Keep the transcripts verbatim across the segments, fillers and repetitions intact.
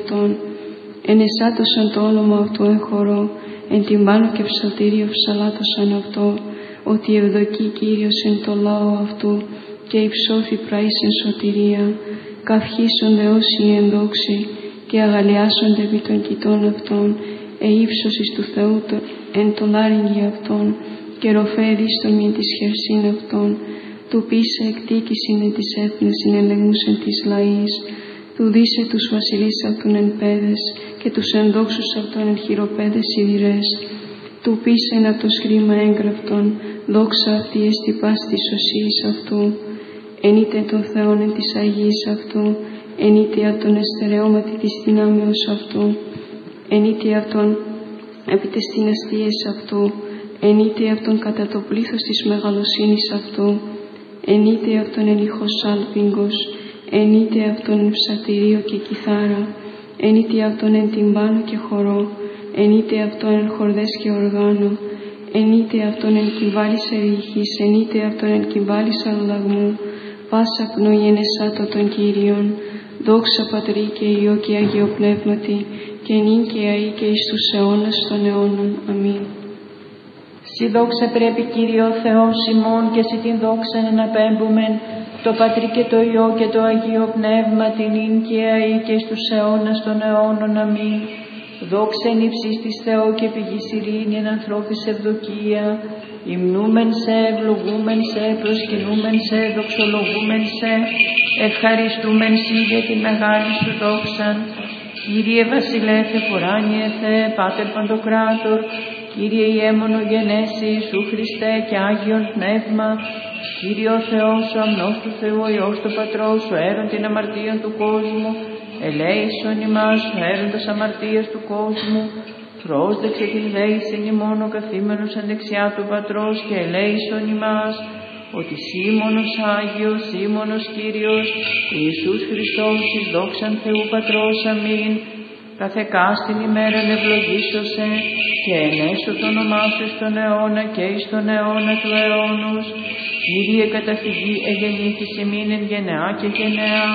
αυτόν. Ενεσάτωσαν το όνομα αυτού εν χορό, εν τιμάνο και ψαλτήριο ψαλάτωσαν αυτό, ότι ευδοκεί Κύριος εν το λαό αυτού και υψώθη πράησεν σωτηρία. Καυχήσονται όσοι ενδόξοι και αγαλιάσονται επί των κοιτών αυτών, εύψωσης του Θεού το, εν το λάρυγγι αυτών, και ροφέδης των μη της χερσίν αυτών, του πείσε εκτίκησιν εν της έθνης συνελεγμούς εν της λαής, του δίσε τους βασιλείς αυτούν εν πέδες και τους ενδόξους αυτών εν χειροπέδες σιδηρές, του πείσε εν αυτός χρήμα έγγραφτον, δόξα αυτή εστι πας της σωσίας αυτού, ενείτε τον Θεόν εν της Αγίας αυτού, ενείτε αυτόν εστερεώματι της δυνάμεως αυτού, ενείτε αυτόν επί τες δυναστείες αυτού, ενείτε αυτόν κατά το πλήθος της μεγαλοσύνης αυτού, ενείτε αυτόν εν ηχός άλπιγγος, ενείτε αυτόν εν ψαλτηρίο και κιθάρα, ενείτε αυτόν εν τυμπάνο και χορό, ενείτε αυτόν εν χορδές και οργάνο, ενείτε αυτόν εν κυμβάλης ερήχης, ενείτε αυτόν εν κυμβάλης αλλαγμού, πάσα πνοή εν εσάτω των Κύριων, δόξα Πατρί και Υιό και Αγίο Πνεύματι, και νυν και αεί και εις τους αιώνας των αιώνων. Αμήν. Συ δόξα πρέπει Κύριε Θεός ημών, και συ την δόξα εναπέμπομεν, το Πατρί και το Υιό και το Αγίο Πνεύμα, την νυν και αεί και εις τους αιώνας των αιώνων. Αμήν. Δόξα εν υψής της Θεό και πηγής ειρήνη, εν ανθρώπης ευδοκία, υμνούμεν σε, ευλογούμεν σε, προσκυνούμεν σε, δοξολογούμεν σε, ευχαριστούμεν σοι για τη μεγάλη σου δόξαν. Κύριε Βασιλεύε φοράνιε Θεέ, Πάτερ Παντοκράτορ, Κύριε Ιέμονο γενέσει Ιησού Χριστέ και Άγιον Πνεύμα, Κύριε ο Θεός, ο αμνός του Θεού, ο Υιός του Πατρός, ο έρων την αμαρτίαν του κόσμου, ελέησον ημάς, ο έροντας αμαρτίας του κόσμου, πρόσδεξε την δέησεν ημών ο καθήμενος εν δεξιά του Πατρός και ελέησον ημάς, ότι σήμωνος Άγιος, σήμωνος Κύριος, Ιησούς Χριστός, εις δόξαν Θεού Πατρός, αμήν. Καθεκάστην ημέραν ευλογήσωσε και ενέσω το όνομά σου στον αιώνα και εις τον αιώνα του αιώνους. Κύριε καταφυγή εγεννήθης ημίν εν γενεά και γενεά.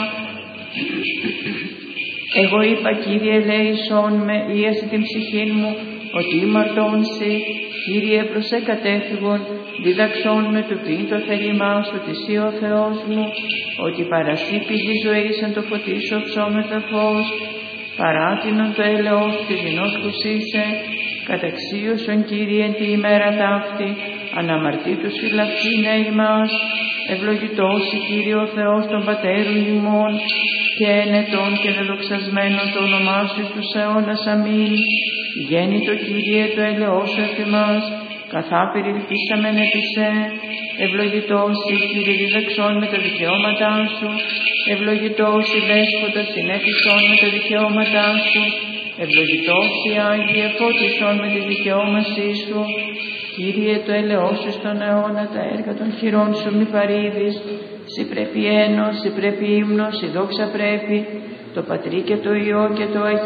Εγώ είπα, Κύριε, ελέησόν με, ίασε την ψυχήν μου, ότι ημαρτώνσι. Κύριε, προσέ κατέφυγον, διδαξόν με του πίν το θέλημά σου, ότι εσύ ο Θεός μου, ότι παρασύ πηγή ζωής εν το φωτίσω ψώμεθα φως, παράτηνον το έλεος της δεινός κουσίσε, καταξίωσον Κύριε τη ημέρα ταύτη, αναμαρτήτους φυλαχθήνε ημάς, ευλογητός η Κύριε ο Θεός των πατέρων ημών, και ενετών και δεδοξασμένων το όνομά σου στους αιώνας. Αμήν. Γέννητο Κύριε το έλεος σου επ' εμάς, καθά περιλυφίσαμεν επί σε. Ευλογητός η Κύριε διδαξών με τα δικαιώματά σου, ευλογητός η Δέσποτα συνέφησον με τα δικαιώματά σου, ευλογητός η Άγιε φώτισον με τη δικαιώμασή σου. Κύριε το έλεος σου στον αιώνα, τα έργα των χειρών σου μη παρήδεις. Συ πρέπει ένος, συ πρέπει ύμνος, συ δόξα πρέπει, το Πατρί και το Υιό και το Αγίο